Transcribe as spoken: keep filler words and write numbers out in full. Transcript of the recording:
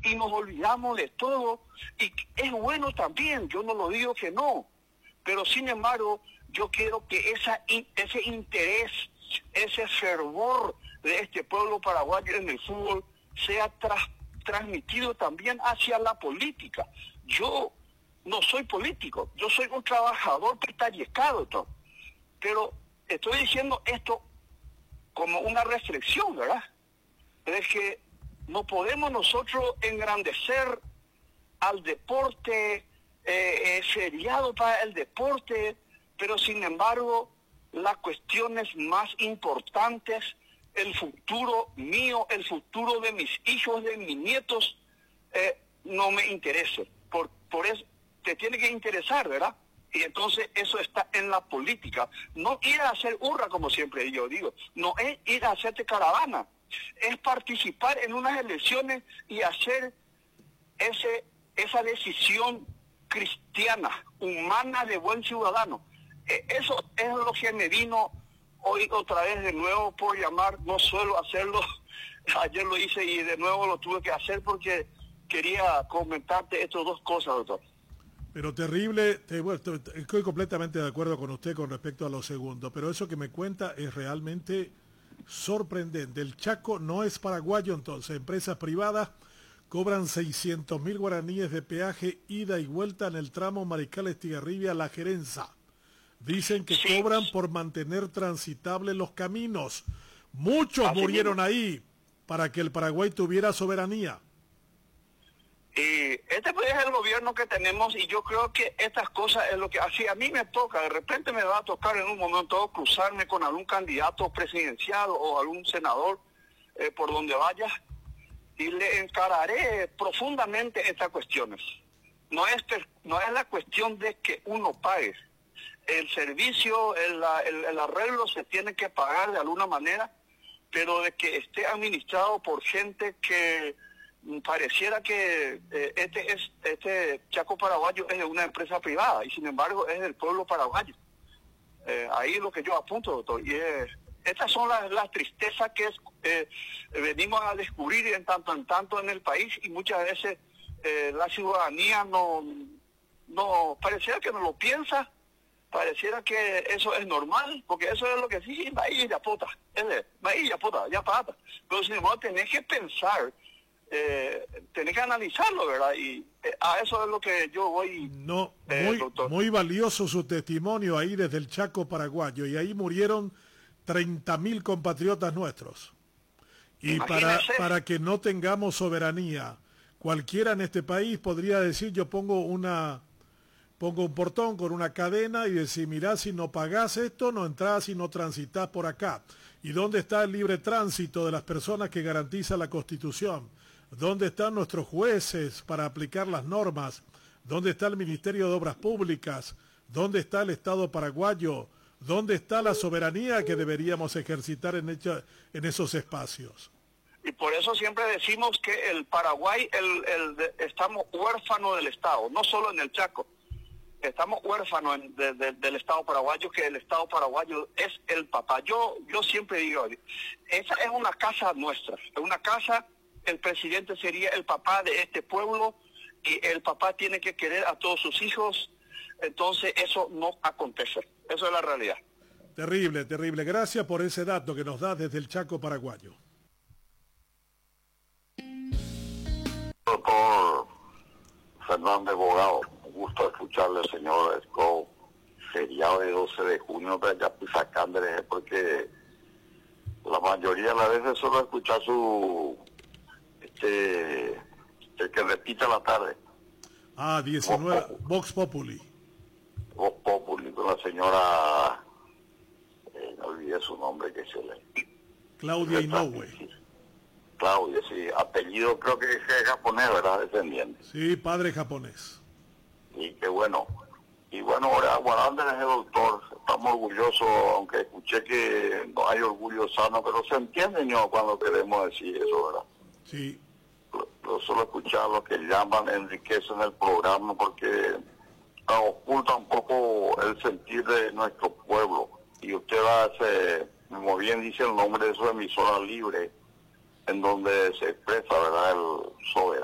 y nos olvidamos de todo, y es bueno también, yo no lo digo que no, pero sin embargo, yo quiero que esa, ese interés, ese fervor de este pueblo paraguayo en el fútbol sea tras, transmitido también hacia la política. Yo no soy político, yo soy un trabajador petallescado, todo, pero estoy diciendo esto como una reflexión, ¿verdad? Es que no podemos nosotros engrandecer al deporte, eh, eh, feriado para el deporte, pero sin embargo las cuestiones más importantes, el futuro mío, el futuro de mis hijos, de mis nietos, eh, no me interesa. Por, por eso te tiene que interesar, ¿verdad? Y entonces eso está en la política. No ir a hacer hurra, como siempre yo digo, no es ir a hacerte caravana, es participar en unas elecciones y hacer ese esa decisión cristiana, humana, de buen ciudadano. Eh, eso es lo que me vino hoy otra vez de nuevo por llamar. No suelo hacerlo, ayer lo hice y de nuevo lo tuve que hacer porque quería comentarte estas dos cosas, doctor. Pero terrible, te, bueno, te, estoy completamente de acuerdo con usted con respecto a lo segundo, pero eso que me cuenta es realmente sorprendente. El Chaco no es paraguayo, entonces empresas privadas cobran seiscientos mil guaraníes de peaje ida y vuelta en el tramo Mariscal Estigarribia La Gerenza. Dicen que sí. cobran por mantener transitables los caminos. Muchos Así murieron mismo. ahí para que el Paraguay tuviera soberanía. Y este pues, es el gobierno que tenemos, y yo creo que estas cosas es lo que así a mí me toca. De repente me va a tocar en un momento cruzarme con algún candidato presidencial o algún senador eh, por donde vaya, y le encararé profundamente estas cuestiones. No es, no es la cuestión de que uno pague. El servicio, el, el, el arreglo se tiene que pagar de alguna manera, pero de que esté administrado por gente que pareciera que eh, este es este Chaco paraguayo es de una empresa privada y sin embargo es del pueblo paraguayo. Eh, ahí es lo que yo apunto, doctor. Y eh, estas son las, las tristezas que es, eh, venimos a descubrir en tanto en tanto en el país, y muchas veces eh, la ciudadanía no, no pareciera que no lo piensa, pareciera que eso es normal, porque eso es lo que sí, maíz, ya pota, es maíz, ya pota, ya pata. Pero sin embargo tenés que pensar, eh, tenés que analizarlo, ¿verdad? Y eh, a eso es lo que yo voy. No, eh, muy, doctor. muy valioso su testimonio ahí desde el Chaco paraguayo, y ahí murieron treinta mil compatriotas nuestros. Y para, para que no tengamos soberanía, cualquiera en este país podría decir: yo pongo una pongo un portón con una cadena y decir, mirá, si no pagás esto, no entrás y no transitas por acá. ¿Y dónde está el libre tránsito de las personas que garantiza la Constitución? ¿Dónde están nuestros jueces para aplicar las normas? ¿Dónde está el Ministerio de Obras Públicas? ¿Dónde está el Estado paraguayo? ¿Dónde está la soberanía que deberíamos ejercitar en, hecha, en esos espacios? Y por eso siempre decimos que el Paraguay, el, el de, estamos huérfanos del Estado, no solo en el Chaco. Estamos huérfanos en, de, de, del Estado paraguayo, que el Estado paraguayo es el papá. Yo yo siempre digo, esa es una casa nuestra, es una casa, el presidente sería el papá de este pueblo, y el papá tiene que querer a todos sus hijos, entonces eso no acontece, eso es la realidad. Terrible, terrible. Gracias por ese dato que nos da desde el Chaco paraguayo. Doctor Fernández Bogado, un gusto escucharle, señor Esco. Feriado de doce de junio, pero ya pues sacándole, porque la mayoría de las veces solo escuchar su este el que repita la tarde. Ah, diecinueve, Vox Populi. Vox Populi, con la señora, eh, no olvidé su nombre, que se le... Claudia Inoue. Claudia, sí, apellido creo que es japonés, ¿verdad? Descendiente. Sí, padre japonés. Y qué bueno. Y bueno, ahora Guaranda es el doctor, estamos orgullosos, aunque escuché que no hay orgullo sano, pero se entiende, ¿no?, cuando queremos decir eso, ¿verdad? Sí. Pero solo escuchar lo que llaman enriquecen el programa, porque oculta un poco el sentir de nuestro pueblo. Y usted hace, como bien dice el nombre de su emisora libre, en donde se expresa, ¿verdad?, el soberano.